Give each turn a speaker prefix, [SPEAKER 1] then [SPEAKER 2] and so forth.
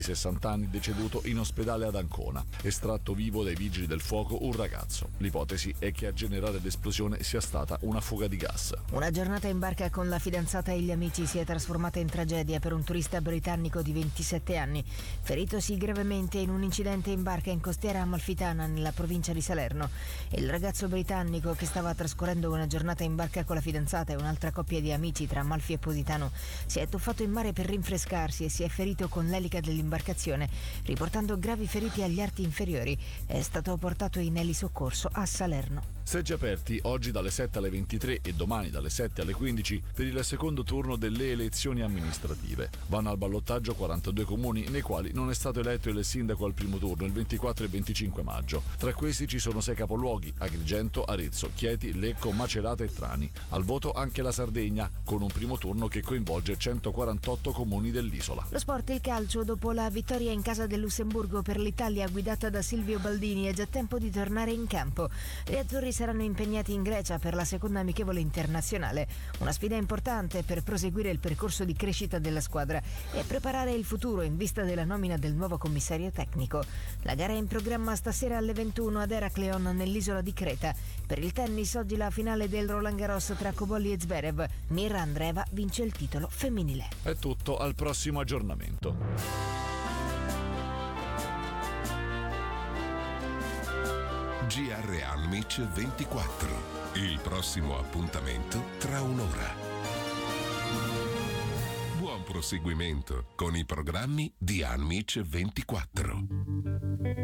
[SPEAKER 1] 60 anni, deceduto in ospedale ad Ancona. Estratto vivo dai vigili del fuoco un ragazzo. L'ipotesi è che a generare l'esplosione sia stata una fuga di gas.
[SPEAKER 2] Una giornata in barca con la fidanzata e gli amici si è trasformata in tragedia per un turista britannico di 27 anni, feritosi gravemente in un incidente in barca in costiera amalfitana nella provincia di Salerno. Il ragazzo britannico, che stava trascorrendo una giornata in barca con la fidanzata e un'altra coppia di amici tra Amalfi e Positano, si è tuffato in mare per rinfrescarsi e si è ferito con l'elica dell'imbarcazione, riportando gravi feriti agli arti inferiori. È stato portato in elisoccorso a Salerno.
[SPEAKER 1] Seggi aperti oggi dalle 7 alle 23 e domani dalle 7 alle 15 per il secondo turno delle elezioni amministrative. Vanno al ballottaggio 42 comuni nei quali non è stato eletto il sindaco al primo turno il 24 e 25 maggio. Tra questi ci sono 6 capoluoghi: Agrigento, Arezzo, Chieti, Lecco, Macerata e Trani. Al voto anche la Sardegna, con un primo turno che coinvolge 148 comuni dell'isola.
[SPEAKER 2] Lo sport, il calcio. Dopo la vittoria in casa del Lussemburgo per l'Italia guidata da Silvio Baldini è già tempo di tornare in campo. Gli azzurri saranno impegnati in Grecia per la seconda amichevole internazionale, una sfida importante per proseguire il percorso di crescita della squadra e preparare il futuro in vista della nomina del nuovo commissario tecnico. La gara è in programma stasera alle 21 ad Herakleon nell'isola di Creta. Per il tennis oggi la finale del Roland Garros tra Cobolli e Zverev. Mira Andreeva vince il titolo femminile.
[SPEAKER 1] È tutto, al prossimo aggiornamento.
[SPEAKER 3] GR Almich 24. Il prossimo appuntamento tra un'ora. Buon proseguimento con i programmi di Almich 24.